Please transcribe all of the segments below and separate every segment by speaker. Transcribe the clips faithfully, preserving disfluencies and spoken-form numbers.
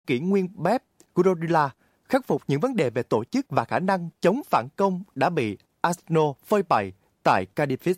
Speaker 1: kỷ nguyên Pep Guardiola khắc phục những vấn đề về tổ chức và khả năng chống phản công đã bị Arsenal phơi bày tại Cardiff.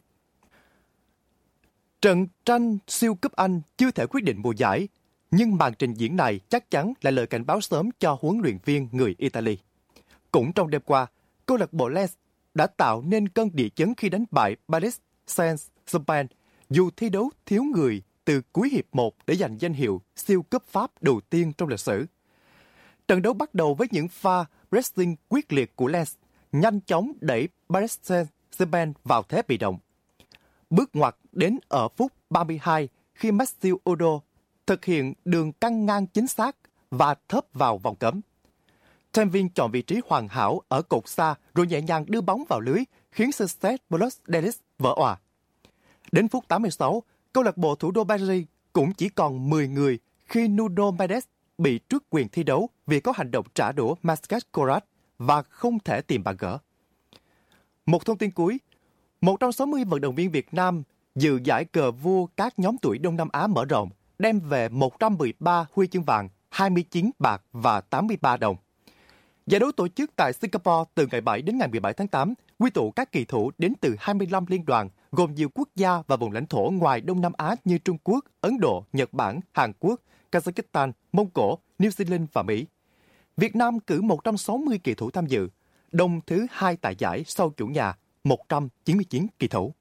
Speaker 1: Trận tranh siêu cúp Anh chưa thể quyết định mùa giải, nhưng màn trình diễn này chắc chắn là lời cảnh báo sớm cho huấn luyện viên người Italy. Cũng trong đêm qua, câu lạc bộ Lens đã tạo nên cơn địa chấn khi đánh bại Paris Saint-Germain, dù thi đấu thiếu người từ cuối hiệp một để giành danh hiệu siêu cúp Pháp đầu tiên trong lịch sử. Trận đấu bắt đầu với những pha pressing quyết liệt của Lens, nhanh chóng đẩy Paris Saint-Germain vào thế bị động. Bước ngoặt đến ở phút ba mươi hai khi Mathieu Odo thực hiện đường căng ngang chính xác và thớp vào vòng cấm. Thành viên chọn vị trí hoàn hảo ở cột xa rồi nhẹ nhàng đưa bóng vào lưới, khiến Stade Dennis vỡ òa. Đến phút tám mươi sáu, câu lạc bộ thủ đô Paris cũng chỉ còn mười người khi Nuno Mendes bị tước quyền thi đấu vì có hành động trả đũa Mascaradas và không thể tìm bàn gỡ. Một thông tin cuối, một trong sáu mươi vận động viên Việt Nam dự giải cờ vua các nhóm tuổi Đông Nam Á mở rộng, đem về một trăm mười ba huy chương vàng, hai mươi chín bạc và tám mươi ba đồng. Giải đấu tổ chức tại Singapore từ ngày bảy đến ngày mười bảy tháng tám, quy tụ các kỳ thủ đến từ hai mươi lăm liên đoàn, gồm nhiều quốc gia và vùng lãnh thổ ngoài Đông Nam Á như Trung Quốc, Ấn Độ, Nhật Bản, Hàn Quốc, Kazakhstan, Mông Cổ, New Zealand và Mỹ. Việt Nam cử một trăm sáu mươi kỳ thủ tham dự, đồng thứ hai tại giải sau chủ nhà, một trăm chín mươi chín kỳ thủ.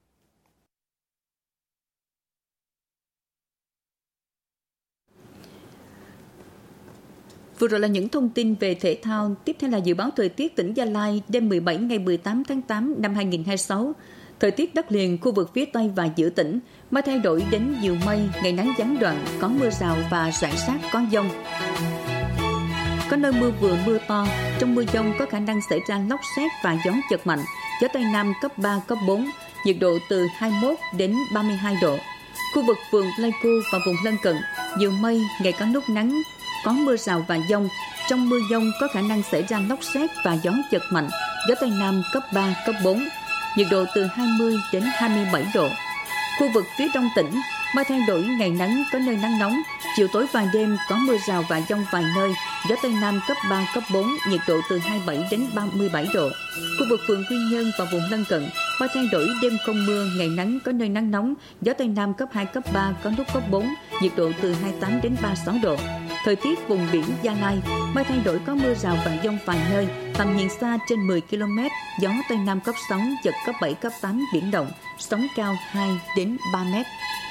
Speaker 2: Vừa rồi là những thông tin về thể thao. Tiếp theo là dự báo thời tiết tỉnh Gia Lai đêm mười bảy ngày mười tám tháng tám năm hai nghìn không trăm hai mươi sáu. Thời tiết đất liền, khu vực phía Tây và giữa tỉnh, mây thay đổi đến nhiều mây, ngày nắng gián đoạn, có mưa rào và rải rác có dông. Có nơi mưa vừa mưa to, trong mưa dông có khả năng xảy ra lốc sét và gió giật mạnh, gió Tây Nam cấp ba, cấp bốn, nhiệt độ từ hai mươi mốt đến ba mươi hai độ. Khu vực phường Pleiku và vùng lân cận, nhiều mây, ngày có lúc nắng, có mưa rào và dông. Trong mưa dông có khả năng xảy ra lốc sét và gió giật mạnh, gió Tây Nam cấp ba, cấp bốn, nhiệt độ từ hai mươi đến hai mươi bảy độ. Khu vực phía đông tỉnh, mây thay đổi, ngày nắng, có nơi nắng nóng, chiều tối và đêm có mưa rào và dông vài nơi, gió Tây Nam cấp ba, cấp bốn, nhiệt độ từ hai mươi bảy đến ba mươi bảy độ. Khu vực phường Quy Nhơn và vùng lân cận, mây thay đổi, đêm không mưa, ngày nắng, có nơi nắng nóng, gió Tây Nam cấp hai, cấp ba, có lúc cấp bốn, nhiệt độ từ hai mươi tám đến ba mươi sáu độ. Thời tiết vùng biển Gia Lai, mây thay đổi, có mưa rào và dông vài nơi, tầm nhìn xa trên mười ki lô mét, gió Tây Nam cấp sáu, giật cấp bảy, cấp tám, biển động, sóng cao hai đến ba mét.